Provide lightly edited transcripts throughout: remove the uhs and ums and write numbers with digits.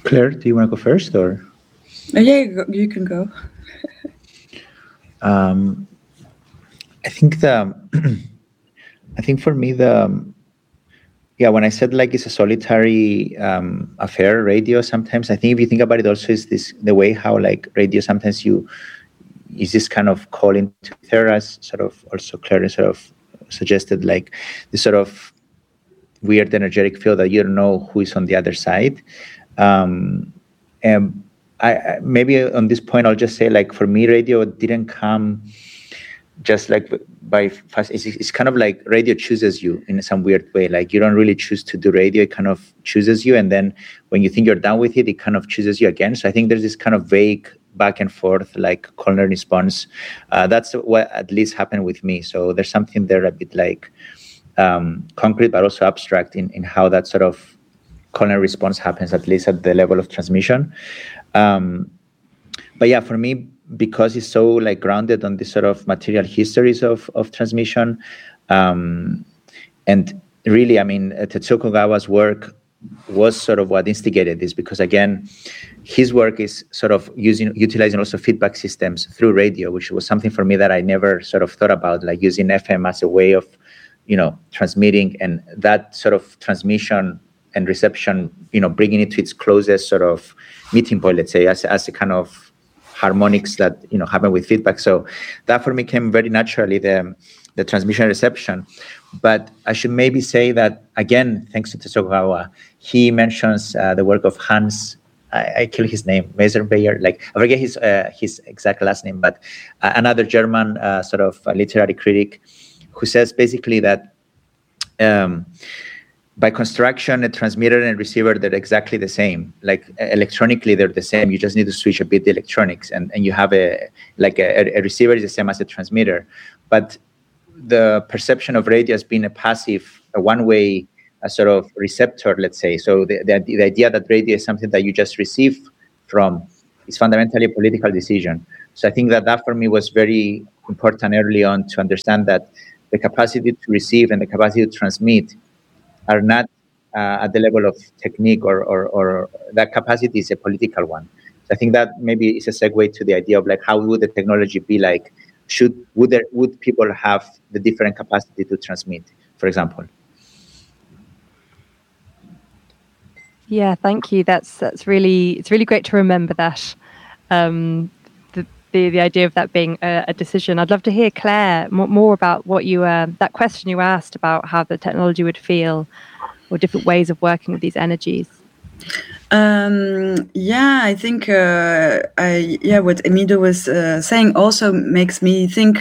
Claire, do you want to go first, or? Yeah, you can go. I think for me when I said like it's a solitary affair, radio sometimes, I think if you think about it also is the way how like radio sometimes is this kind of call into ether, as sort of also Claire sort of suggested, like this sort of weird energetic field that you don't know who is on the other side. And I maybe on this point I'll just say, like, for me radio didn't come just like by fast. It's kind of like radio chooses you in some weird way. Like you don't really choose to do radio, it kind of chooses you, and then when you think you're done with it, it kind of chooses you again. So I think there's this kind of vague back and forth, like call and response. That's what at least happened with me. So there's something there a bit like concrete, but also abstract in how that sort of call and response happens, at least at the level of transmission. But yeah, for me, because it's so like grounded on this sort of material histories of transmission, and really, I mean, Tetsuo Kogawa's work was sort of what instigated this, because again, his work is sort of utilizing also feedback systems through radio, which was something for me that I never sort of thought about, like using FM as a way of, transmitting, and that sort of transmission and reception, bringing it to its closest sort of meeting point, let's say, as a kind of harmonics that happen with feedback. So that for me came very naturally, the transmission and reception. But I should maybe say that again, thanks to Tetsuo Kogawa, he mentions the work of Hans. I kill his name, Meyerbeer. Like I forget his exact last name, but another German sort of literary critic who says basically that by construction, a transmitter and receiver, they're exactly the same. Like electronically, they're the same. You just need to switch a bit the electronics, and you have a receiver is the same as a transmitter. But the perception of radio has been a passive, a one-way sort of receptor, let's say. So the idea that radio is something that you just receive from is fundamentally a political decision. So I think that for me was very important early on to understand that the capacity to receive and the capacity to transmit are not at the level of technique, or that capacity is a political one. So I think that maybe is a segue to the idea of like, how would the technology be like? Would people have the different capacity to transmit, for example? Yeah, thank you. It's really great to remember that. The idea of that being a decision. I'd love to hear, Claire, more about what you that question you asked about how the technology would feel, or different ways of working with these energies. I think what Emido was saying also makes me think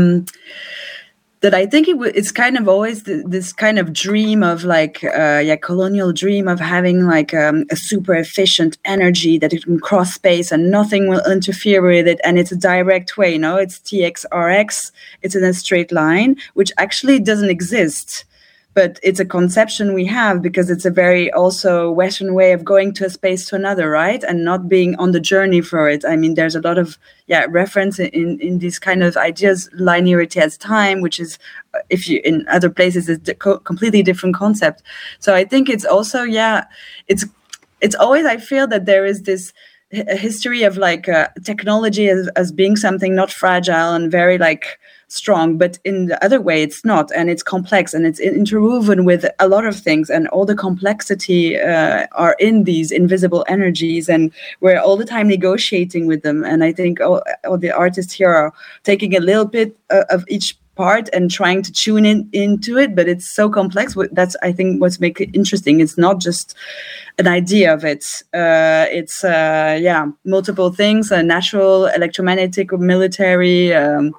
that I think it's kind of always this kind of dream of like colonial dream of having like a super efficient energy that it can cross space and nothing will interfere with it, and it's a direct way. It's TXRX. It's in a straight line, which actually doesn't exist. But it's a conception we have because it's a very also Western way of going to a space to another, right? And not being on the journey for it. I mean, there's a lot of reference in these kind of ideas. Linearity as time, which is, if you in other places, it's a completely different concept. So I think it's also it's always, I feel that there is this a history of like technology as being something not fragile and very like strong, but in the other way it's not, and it's complex and it's interwoven with a lot of things, and all the complexity are in these invisible energies, and we're all the time negotiating with them. And I think all the artists here are taking a little bit of each part and trying to tune into it, but it's so complex. That's, I think, what's make it interesting. It's not just an idea of it. It's multiple things: natural, electromagnetic, or military,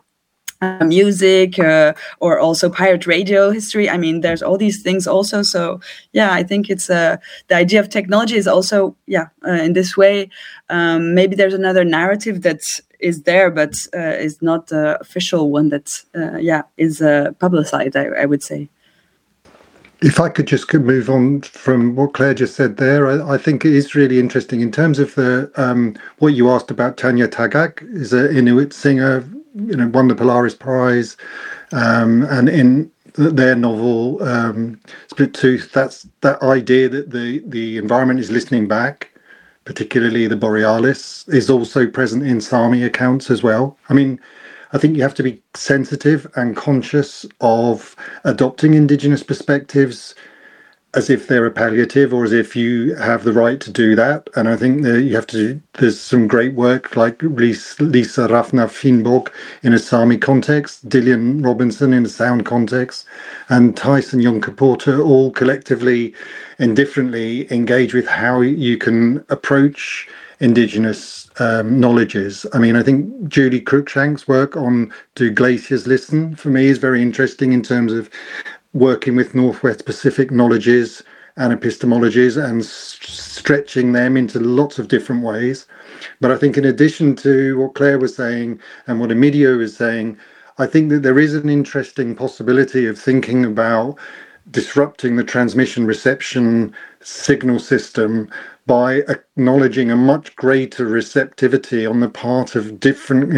music, or also pirate radio history. I mean, there's all these things also. So I think it's the idea of technology is also in this way. Maybe there's another narrative that is there, but is not the official one that is publicized, I would say. If I could just move on from what Claire just said there, I think it is really interesting in terms of the what you asked about. Tanya Tagaq is an Inuit singer, won the Polaris Prize, and in their novel Split Tooth, that's that idea that the environment is listening back, particularly the Borealis, is also present in Sami accounts as well. I mean, I think you have to be sensitive and conscious of adopting indigenous perspectives as if they're a palliative or as if you have the right to do that. And I think that you have to, there's some great work like Lisa Rafna Finnborg in a Sami context, Dillian Robinson in a sound context, and Tyson Yunkaporta all collectively and differently engage with how you can approach indigenous knowledges. I mean, I think Julie Cruikshank's work on Do Glaciers Listen, for me, is very interesting in terms of working with Northwest Pacific knowledges and epistemologies and stretching them into lots of different ways. But I think in addition to what Claire was saying and what Emidio was saying, I think that there is an interesting possibility of thinking about disrupting the transmission reception signal system by acknowledging a much greater receptivity on the part of different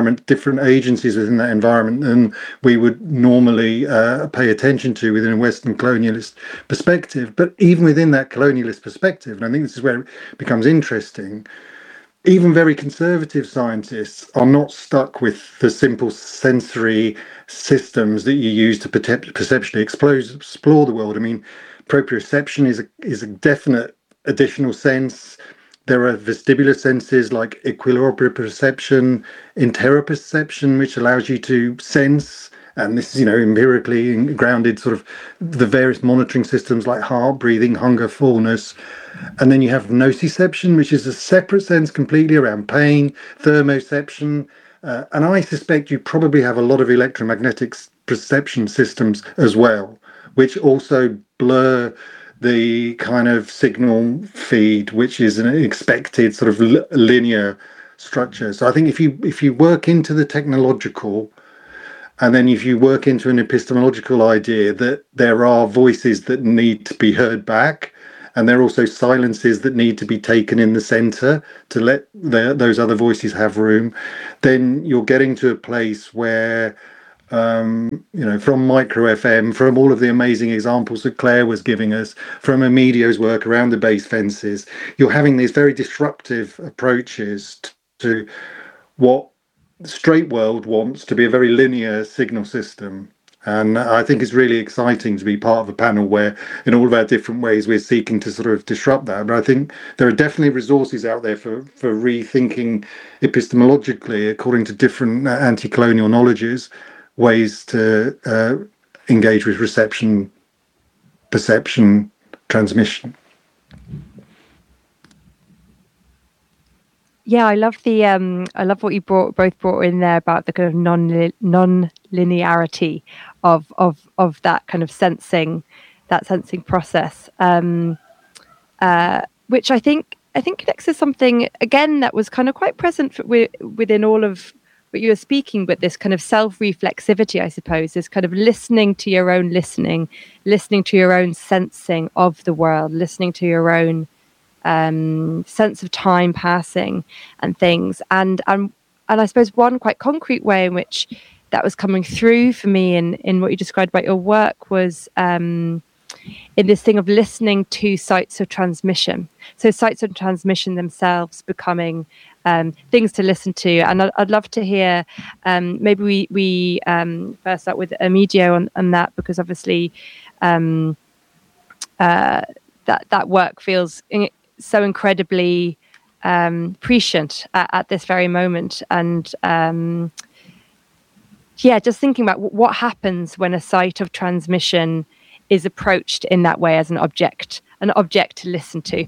agencies within that environment than we would normally pay attention to within a Western colonialist perspective. But even within that colonialist perspective, and I think this is where it becomes interesting, even very conservative scientists are not stuck with the simple sensory systems that you use to perceptually explore the world. I mean, proprioception is a definite additional sense. There are vestibular senses like equilibroperception, interoperception, which allows you to sense, and this is, empirically grounded, sort of the various monitoring systems like heart, breathing, hunger, fullness. And then you have nociception, which is a separate sense completely around pain, thermoception. And I suspect you probably have a lot of electromagnetic perception systems as well, which also blur the kind of signal feed, which is an expected sort of linear structure. So I think if you work into the technological, and then if you work into an epistemological idea that there are voices that need to be heard back, and there are also silences that need to be taken in the center to let those other voices have room, then you're getting to a place where from Micro FM, from all of the amazing examples that Claire was giving us, from Emidio's work around the base fences, you're having these very disruptive approaches to what the straight world wants to be a very linear signal system. And I think it's really exciting to be part of a panel where, in all of our different ways, we're seeking to sort of disrupt that. But I think there are definitely resources out there for rethinking epistemologically, according to different anti-colonial knowledges, ways to engage with reception, perception, transmission. Yeah, I love what you both brought in there about the kind of non-linearity of that kind of sensing process, which I think connects to something again that was kind of quite present within all of what you were speaking, but this kind of self-reflexivity, I suppose, this kind of listening to your own listening to your own sensing of the world, listening to your own sense of time passing and things. And I suppose one quite concrete way in which that was coming through for me in what you described about your work was in this thing of listening to sites of transmission. So sites of transmission themselves becoming things to listen to. And I'd love to hear, maybe we first start with Emidio on that, because obviously that work feels so incredibly prescient at this very moment. And just thinking about what happens when a site of transmission is approached in that way as an object to listen to.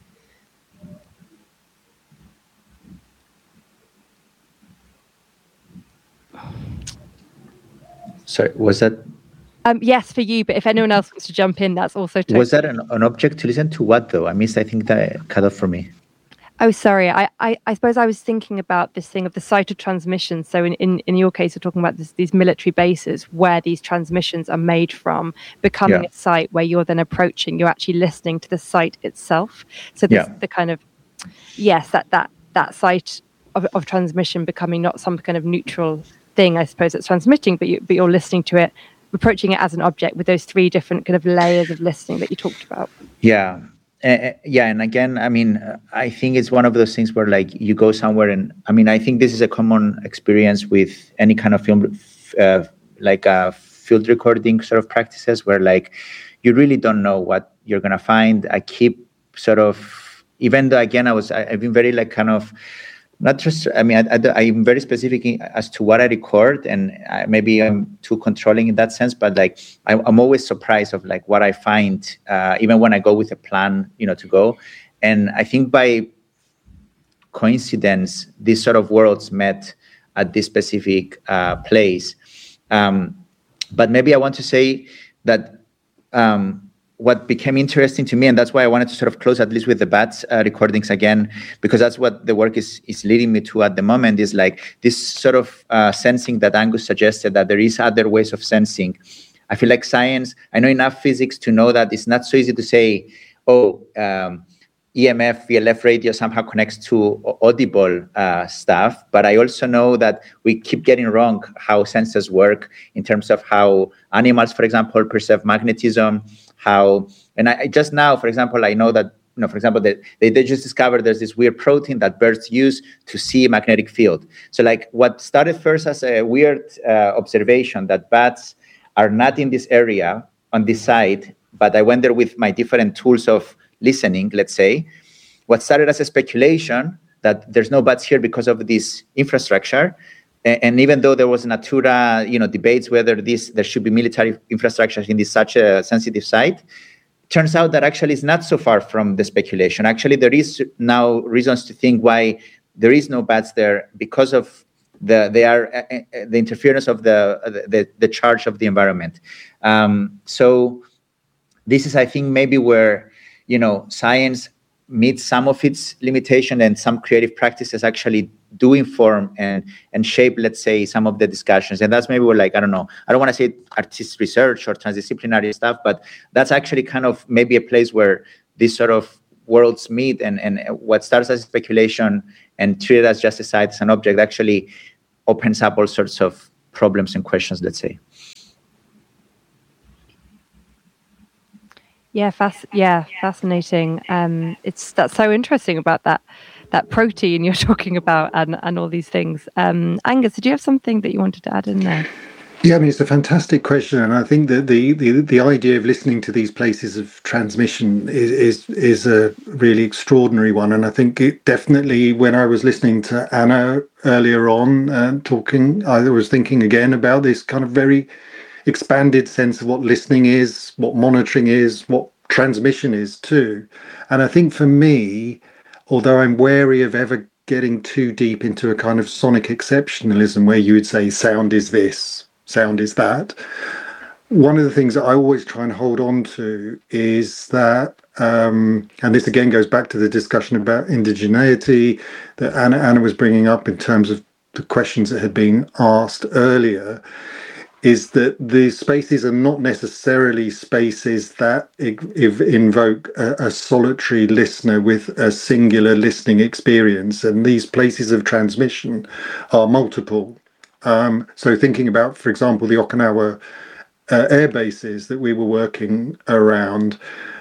Sorry, was that? Yes, for you, but if anyone else wants to jump in, that's also totally. Was that an object to listen to what, though? I missed, I think that cut off for me. Oh, sorry. I suppose I was thinking about this thing of the site of transmission. So in your case, we're talking about these military bases where these transmissions are made from, becoming a site where you're then approaching, you're actually listening to the site itself. So this the kind of, that site of transmission becoming not some kind of neutral thing, I suppose, that's transmitting, but you're listening to it, approaching it as an object with those three different kind of layers of listening that you talked about. Yeah. yeah, and again, I mean, I think it's one of those things where like you go somewhere, and I mean, I think this is a common experience with any kind of film, like field recording sort of practices, where like you really don't know what you're gonna find. I keep sort of, even though again, I've been very like kind of, not just, I mean, I'm very specific as to what I record, and maybe I'm too controlling in that sense, but like I'm always surprised of like what I find, even when I go with a plan, to go. And I think by coincidence, these sort of worlds met at this specific place. But maybe I want to say that what became interesting to me, and that's why I wanted to sort of close at least with the bats recordings again, because that's what the work is leading me to at the moment, is like this sort of sensing that Angus suggested, that there is other ways of sensing. I feel like science, I know enough physics to know that it's not so easy to say, EMF, VLF radio somehow connects to audible stuff. But I also know that we keep getting wrong how sensors work in terms of how animals, for example, perceive magnetism, and I just now, for example, I know that, for example, they just discovered there's this weird protein that birds use to see a magnetic field. So like what started first as a weird observation that bats are not in this area on this side, but I went there with my different tools of listening, let's say, what started as a speculation that there's no bats here because of this infrastructure. And even though there was Natura, debates whether there should be military infrastructure in such a sensitive site, turns out that actually it's not so far from the speculation. Actually, there is now reasons to think why there is no bats there, because of the interference of the charge of the environment. So this is, I think, maybe where science meets some of its limitation, and some creative practices actually do inform and shape, let's say, some of the discussions. And that's maybe where, like, I don't know, I don't want to say artist research or transdisciplinary stuff, but that's actually kind of maybe a place where these sort of worlds meet, and what starts as speculation and treated as just a site, as an object, actually opens up all sorts of problems and questions, let's say. Yeah, fascinating. That's so interesting about that protein you're talking about, and all these things. Angus, did you have something that you wanted to add in there? Yeah, I mean, it's a fantastic question, and I think that the idea of listening to these places of transmission is a really extraordinary one. And I think it definitely, when I was listening to Anna earlier on talking, I was thinking again about this kind of very expanded sense of what listening is, what monitoring is, what transmission is too. And I think for me, although I'm wary of ever getting too deep into a kind of sonic exceptionalism where you would say sound is this, sound is that, one of the things that I always try and hold on to is that, and this again goes back to the discussion about indigeneity that Anna was bringing up in terms of the questions that had been asked earlier, is that the spaces are not necessarily spaces that invoke a solitary listener with a singular listening experience. And these places of transmission are multiple. So thinking about, for example, the Okinawa air bases that we were working around,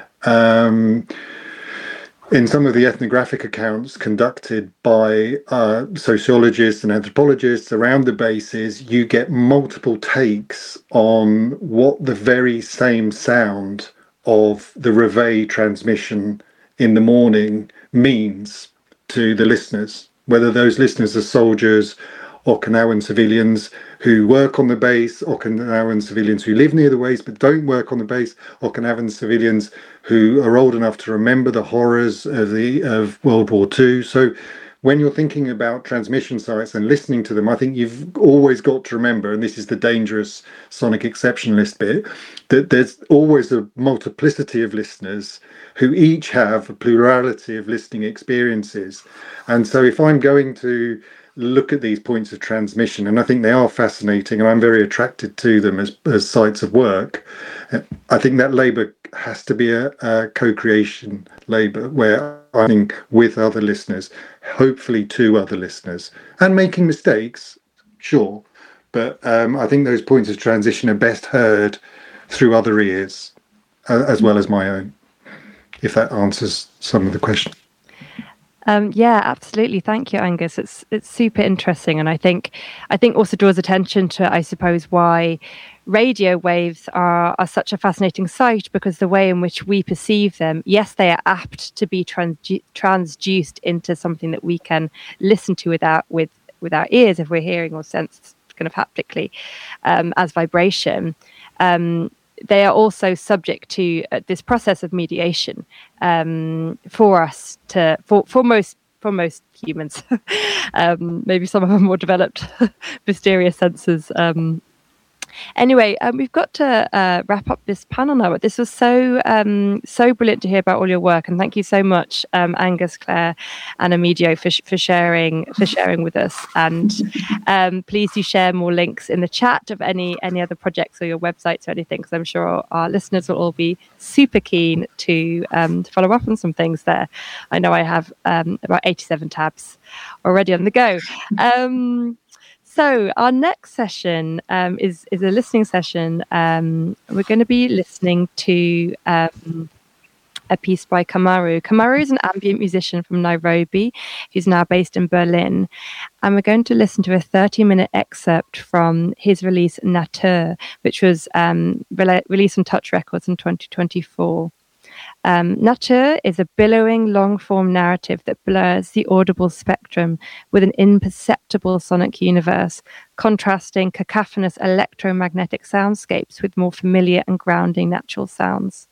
in some of the ethnographic accounts conducted by sociologists and anthropologists around the bases, you get multiple takes on what the very same sound of the reveille transmission in the morning means to the listeners, whether those listeners are soldiers, Okinawan civilians who work on the base, Okinawan civilians who live near the base but don't work on the base, Okinawan civilians who are old enough to remember the horrors of World War II. So when you're thinking about transmission sites and listening to them, I think you've always got to remember, and this is the dangerous sonic exceptionalist bit, that there's always a multiplicity of listeners who each have a plurality of listening experiences. And so if I'm going to look at these points of transmission, and I think they are fascinating, and I'm very attracted to them as sites of work, I think that labour has to be a co-creation labour where I'm with other listeners, hopefully to other listeners, and making mistakes, sure, but I think those points of transition are best heard through other ears as well as my own. if that answers some of the question. Yeah, absolutely. Thank you, Angus. It's super interesting, and I think also draws attention to, I suppose, why radio waves are such a fascinating sight, because the way in which we perceive them, yes, they are apt to be transduced into something that we can listen to with our ears if we're hearing or sense kind of haptically as vibration. They are also subject to this process of mediation for us for most humans. Maybe some of them more developed mysterious senses. Anyway, we've got to wrap up this panel now, but this was so brilliant to hear about all your work, and thank you so much, Angus, Claire, and Amidio for sharing with us. And please do share more links in the chat of any other projects or your websites or anything, because I'm sure our listeners will all be super keen to follow up on some things there. I know I have about 87 tabs already on the go. So our next session is a listening session. We're going to be listening to a piece by Kamaru. Kamaru is an ambient musician from Nairobi who's now based in Berlin. And we're going to listen to a 30-minute excerpt from his release Natur, which was released on Touch Records in 2024. Natur is a billowing long-form narrative that blurs the audible spectrum with an imperceptible sonic universe, contrasting cacophonous electromagnetic soundscapes with more familiar and grounding natural sounds.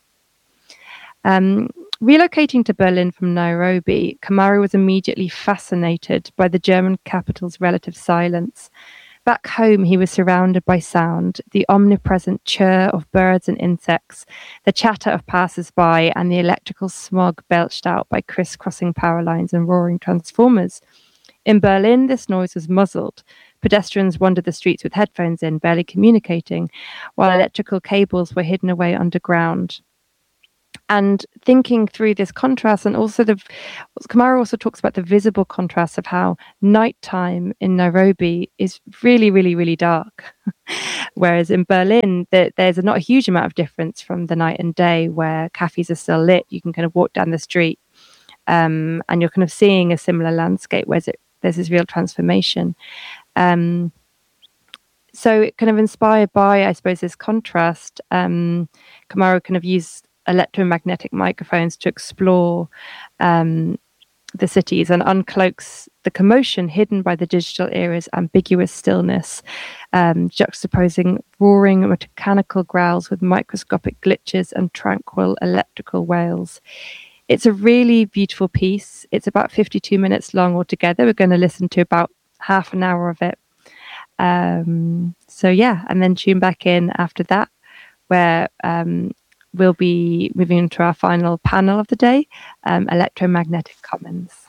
Relocating to Berlin from Nairobi, Kamaru was immediately fascinated by the German capital's relative silence. Back home, he was surrounded by sound, the omnipresent chirr of birds and insects, the chatter of passers-by, and the electrical smog belched out by crisscrossing power lines and roaring transformers. In Berlin, this noise was muzzled. Pedestrians wandered the streets with headphones in, barely communicating, while electrical cables were hidden away underground. And thinking through this contrast, and also Kamaru also talks about the visible contrast of how nighttime in Nairobi is really, really, really dark. Whereas in Berlin, there's not a huge amount of difference from the night and day, where cafes are still lit. You can kind of walk down the street and you're kind of seeing a similar landscape where there's this real transformation. So kind of inspired by, I suppose, this contrast, Kamaru kind of used electromagnetic microphones to explore the cities and uncloaks the commotion hidden by the digital era's ambiguous stillness, juxtaposing roaring mechanical growls with microscopic glitches and tranquil electrical wails. It's a really beautiful piece. It's about 52 minutes long altogether. We're going to listen to about half an hour of it. So yeah, and then tune back in after that, where we'll be moving into our final panel of the day, electromagnetic commons.